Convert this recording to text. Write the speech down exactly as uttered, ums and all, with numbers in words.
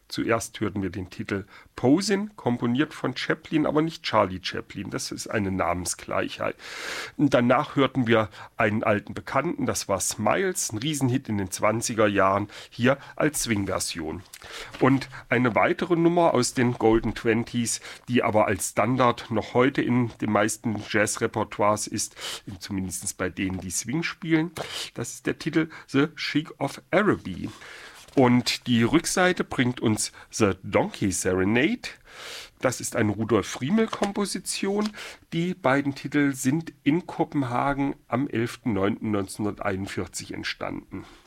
Zuerst hörten wir den Titel Posin, komponiert von Chaplin, aber nicht Charlie Chaplin. Das ist eine Namensgleichheit. Und danach hörten wir einen alten Bekannten, das war Smiles, ein Riesenhit in den zwanziger Jahren, hier als Swing-Version. Und eine weitere Nummer aus den Golden Twenties, die aber als Standard noch heute in den meisten Jazz-Repertoires ist, zumindest bei denen, die Swing spielen. Das ist der Titel The Sheik of Araby. Und die Rückseite bringt uns The Donkey Serenade. Das ist eine Rudolf Friemel-Komposition. Die beiden Titel sind in Kopenhagen am elften neunten neunzehnhunderteinundvierzig entstanden.